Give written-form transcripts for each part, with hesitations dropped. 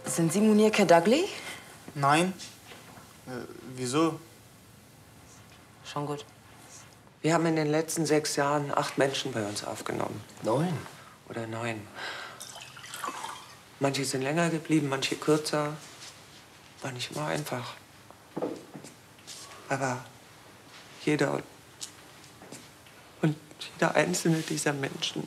Sind Sie Munir Kedagli? Nein. Wieso? Schon gut. Wir haben in den letzten 6 Jahren 8 Menschen bei uns aufgenommen. 9? Oder 9. Manche sind länger geblieben, manche kürzer. War nicht immer einfach. Aber jeder und jeder einzelne dieser Menschen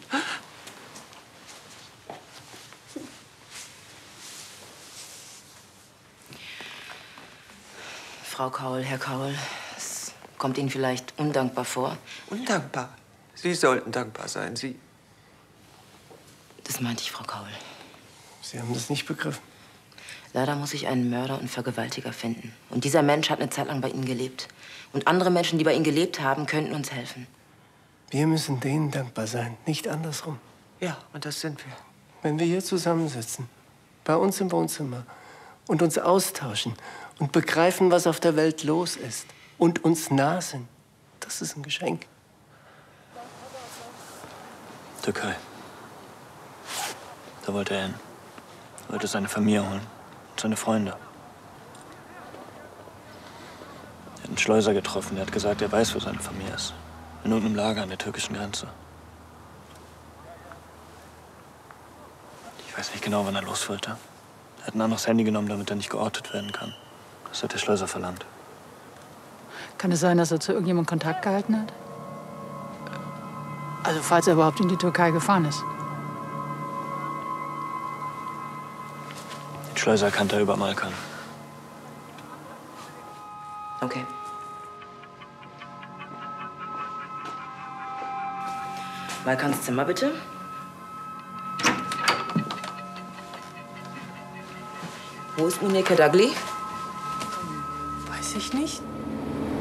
Frau Kaul, Herr Kaul, es kommt Ihnen vielleicht undankbar vor. undankbar. Sie sollten dankbar sein, Sie. Das meinte ich, Frau Kaul. Sie haben das nicht begriffen. Leider muss ich einen Mörder und Vergewaltiger finden. Und dieser Mensch hat eine Zeit lang bei Ihnen gelebt. Und andere Menschen, die bei Ihnen gelebt haben, könnten uns helfen. Wir müssen denen dankbar sein, nicht andersrum. Ja, und das sind wir. Wenn wir hier zusammensitzen, bei uns im Wohnzimmer, und uns austauschen und begreifen, was auf der Welt los ist und uns nah sind, das ist ein Geschenk. Türkei. Da wollte er hin. Er wollte seine Familie holen. Und seine Freunde. Er hat einen Schleuser getroffen. Der hat gesagt, er weiß, wo seine Familie ist. In irgendeinem Lager an der türkischen Grenze. Ich weiß nicht genau, wann er los wollte. Er hat ein anderes Handy genommen, damit er nicht geortet werden kann. Das hat der Schleuser verlangt. Kann es sein, dass er zu irgendjemandem Kontakt gehalten hat? Also falls er überhaupt in die Türkei gefahren ist. Den Schleuser kannte er über Malkan. Okay. Malkans Zimmer, bitte. Wo ist Munir Kedagli? Weiß ich nicht.